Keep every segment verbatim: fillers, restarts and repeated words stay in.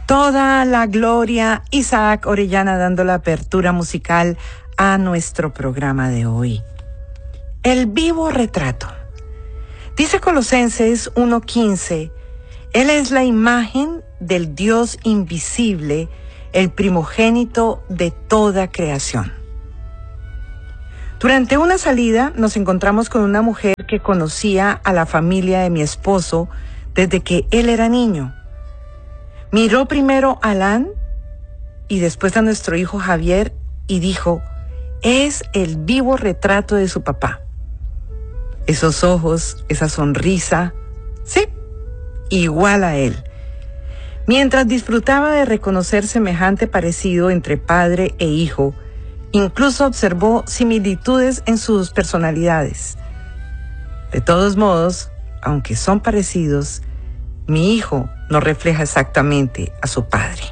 Toda la gloria, Isaac Orellana dando la apertura musical a nuestro programa de hoy. El vivo retrato. Dice Colosenses uno quince, Él es la imagen del Dios invisible, el primogénito de toda creación. Durante una salida nos encontramos con una mujer que conocía a la familia de mi esposo desde que él era niño. Miró primero a Alan y después a nuestro hijo Javier y dijo, es el vivo retrato de su papá. Esos ojos, esa sonrisa, sí, igual a él. Mientras disfrutaba de reconocer semejante parecido entre padre e hijo, incluso observó similitudes en sus personalidades. De todos modos, aunque son parecidos, mi hijo no refleja exactamente a su padre.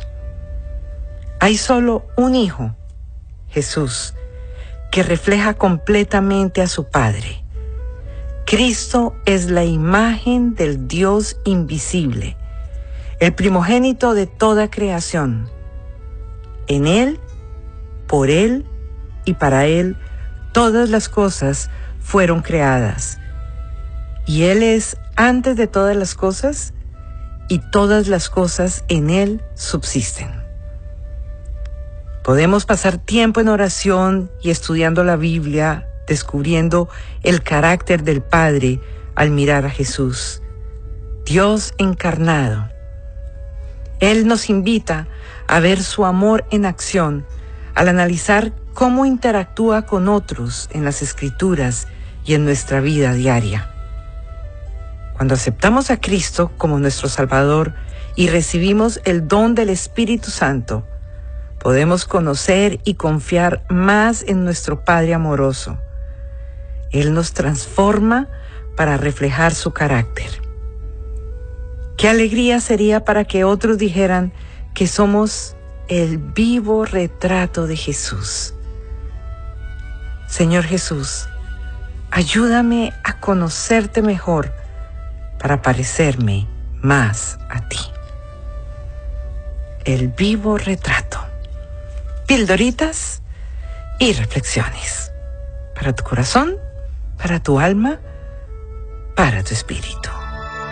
Hay solo un hijo, Jesús, que refleja completamente a su Padre. Cristo es la imagen del Dios invisible, el primogénito de toda creación. En Él, por Él y para Él, todas las cosas fueron creadas. Y Él es antes de todas las cosas, y todas las cosas en Él subsisten. Podemos pasar tiempo en oración y estudiando la Biblia, descubriendo el carácter del Padre al mirar a Jesús, Dios encarnado. Él nos invita a ver su amor en acción, al analizar cómo interactúa con otros en las Escrituras y en nuestra vida diaria. Cuando aceptamos a Cristo como nuestro Salvador y recibimos el don del Espíritu Santo, podemos conocer y confiar más en nuestro Padre amoroso. Él nos transforma para reflejar su carácter. Qué alegría sería para que otros dijeran que somos el vivo retrato de Jesús. Señor Jesús, ayúdame a conocerte mejor para parecerme más a ti. El vivo retrato. Pildoritas y reflexiones. Para tu corazón, para tu alma, para tu espíritu.